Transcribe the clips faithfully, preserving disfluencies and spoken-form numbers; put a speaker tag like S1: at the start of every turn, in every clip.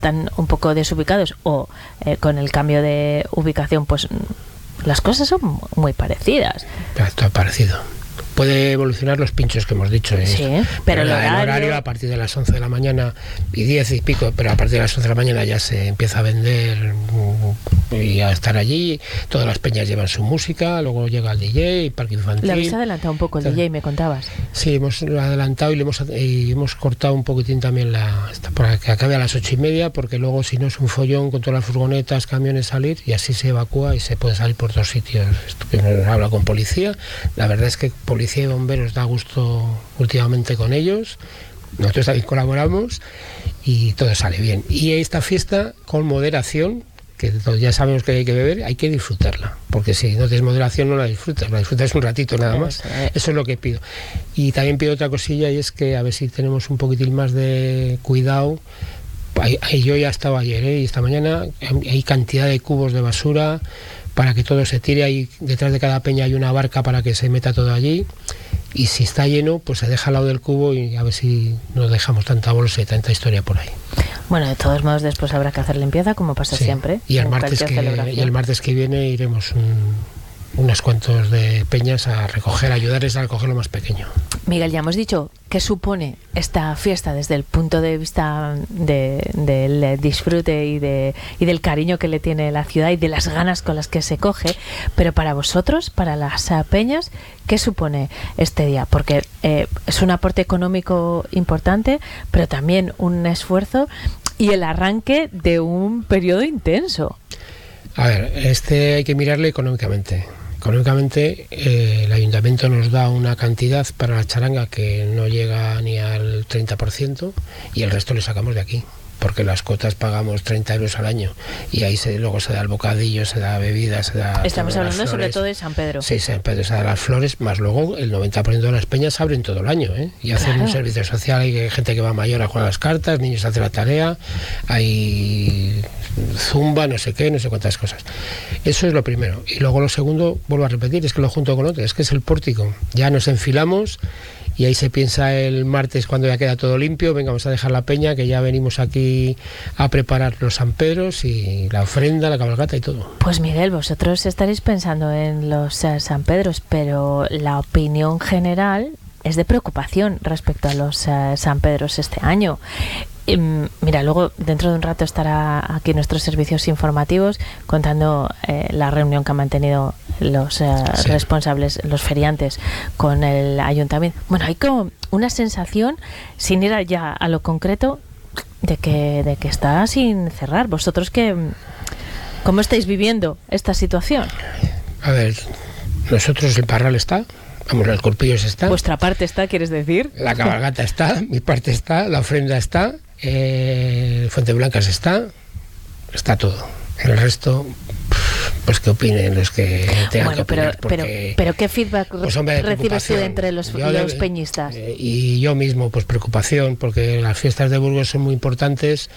S1: están un poco desubicados o eh, con el cambio de ubicación, pues las cosas son muy parecidas.
S2: Todo parecido. Puede evolucionar los pinchos que hemos dicho, ¿eh?
S1: Sí, pero,
S2: pero
S1: el,
S2: la,
S1: horario...
S2: el horario a partir de las once de la mañana y diez y pico, pero a partir de las once de la mañana ya se empieza a vender y a estar allí. Todas las peñas llevan su música, luego llega el D J, parque infantil.
S1: Le habéis adelantado un poco el D J, me contabas.
S2: Sí, hemos adelantado y, le hemos, y hemos cortado un poquitín también la para que acabe a las ocho y media, porque luego si no es un follón con todas las furgonetas, camiones salir, y así se evacúa y se puede salir por dos sitios. Habla con policía. La verdad es que policía y bomberos da gusto últimamente con ellos. Nosotros también colaboramos y todo sale bien. Y esta fiesta con moderación, que ya sabemos que hay que beber, hay que disfrutarla, porque si no tienes moderación no la disfrutas, la disfrutas un ratito nada más. Eso es lo que pido. Y también pido otra cosilla, y es que a ver si tenemos un poquitín más de cuidado. Yo ya estaba ayer, ¿eh? Y esta mañana hay cantidad de cubos de basura para que todo se tire. Ahí detrás de cada peña hay una barca para que se meta todo allí, y si está lleno pues se deja al lado del cubo, y a ver si no dejamos tanta bolsa y tanta historia por ahí. Bueno, de todos modos después habrá que hacer limpieza, como pasa sí. siempre. Y el, martes que, y el martes que viene iremos un, unos cuantos de peñas a recoger, a ayudarles a recoger lo más pequeño. Miguel, ya hemos dicho qué supone esta fiesta desde el punto de vista de, del disfrute y, de, y del cariño que le tiene la ciudad y de las ganas con las que se coge, pero para vosotros, para las peñas, ¿qué supone este día? Porque eh, es un aporte económico importante, pero también un esfuerzo y el arranque de un periodo intenso. A ver, este hay que mirarle económicamente. Económicamente, eh, el ayuntamiento nos da una cantidad para la charanga que no llega ni al treinta por ciento, y el resto lo sacamos de aquí, porque las cuotas pagamos treinta euros al año, y ahí se, luego se da el bocadillo, se da bebida, se da... Estamos hablando sobre todo de San Pedro. Sí, San Pedro, se da las flores, más luego el noventa por ciento de las peñas abren todo el año, ¿eh? Y hacen claro. un servicio social, hay gente que va mayor a jugar las cartas, niños hacen la tarea, hay zumba, no sé qué, no sé cuántas cosas. Eso es lo primero. Y luego lo segundo, vuelvo a repetir, es que lo junto con otro, es que es el pórtico. Ya nos enfilamos y ahí se piensa el martes, cuando ya queda todo limpio, venga, vamos a dejar la peña, que ya venimos aquí a preparar los San Pedros y la ofrenda, la cabalgata y todo. Pues Miguel, vosotros estaréis pensando en los uh, San Pedros, pero la opinión general es de preocupación respecto a los uh, San Pedros este año. Y, mira, luego dentro de un rato estará aquí nuestros servicios informativos contando eh, la reunión que han mantenido los eh, sí. responsables, los feriantes con el ayuntamiento. Bueno, hay como una sensación, sin ir ya a lo concreto, de que, de que está sin cerrar. ¿Vosotros qué, cómo estáis viviendo esta situación? A ver, nosotros el Parral está, vamos, el Corpillos está. ¿Vuestra parte está, quieres decir? La cabalgata está, mi parte está, la ofrenda está, eh, Fuente Blancas está, está todo. El resto, pues que opinen los que tengan bueno, que opinar. Pero, pero, pero ¿qué feedback pues, hombre, recibes tú entre los, los peñistas? Eh, y yo mismo, pues preocupación, porque las fiestas de Burgos son muy importantes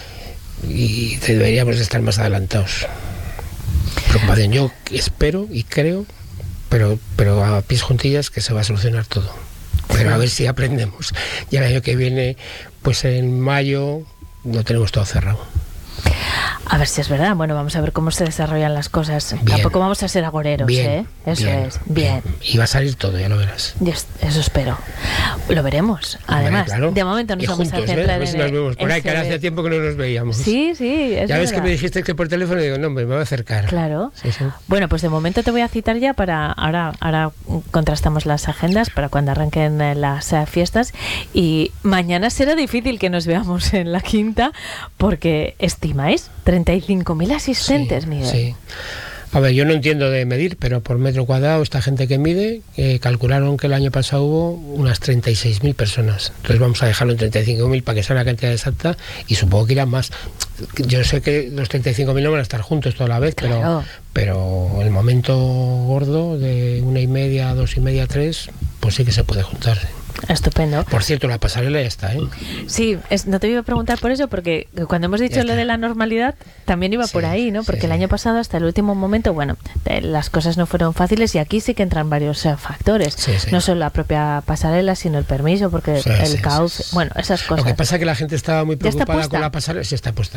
S2: y deberíamos de estar más adelantados. Preocupación. Yo espero y creo, pero, pero a pies juntillas, que se va a solucionar todo. Pero a ver si aprendemos. Y el año que viene, pues en mayo, lo tenemos todo cerrado. A ver si es verdad. Bueno, vamos a ver cómo se desarrollan las cosas. Bien. Tampoco vamos a ser agoreros, bien, ¿eh? Eso bien, es. Bien. bien. Y va a salir todo, ya lo verás. Eso espero. Lo veremos. Además, vale, claro. De momento nos y vamos juntos, a centrar ¿eh? A ver si nos vemos por ahí, que hace tiempo que no nos veíamos. Sí, sí, es Ya ves verdad. Que me dijiste que por teléfono, y digo, no, me voy a acercar. Claro. Sí, sí. Bueno, pues de momento te voy a citar ya para... Ahora, ahora contrastamos las agendas para cuando arranquen las fiestas. Y mañana será difícil que nos veamos en la Quinta, porque estimáis treinta y cinco mil asistentes, sí, Miguel. Sí. A ver, yo no entiendo de medir, pero por metro cuadrado, esta gente que mide, eh, calcularon que el año pasado hubo unas treinta y seis mil personas. Entonces vamos a dejarlo en treinta y cinco mil para que sea una cantidad exacta, y supongo que irán más. Yo sé que los treinta y cinco mil no van a estar juntos toda la vez, claro. pero, pero el momento gordo de una y media, dos y media, tres, pues sí que se puede juntar. Estupendo. Por cierto, la pasarela ya está, ¿eh? Sí, es, no te iba a preguntar por eso, porque cuando hemos dicho lo de la normalidad, también iba sí, por ahí, ¿no? Porque sí. El año pasado, hasta el último momento, bueno, eh, las cosas no fueron fáciles, y aquí sí que entran varios eh, factores. Sí, sí. No solo la propia pasarela, sino el permiso, porque sí, el sí, cauce, sí, sí. Bueno, esas cosas. Lo que pasa es que la gente estaba muy preocupada con la pasarela, sí está puesta.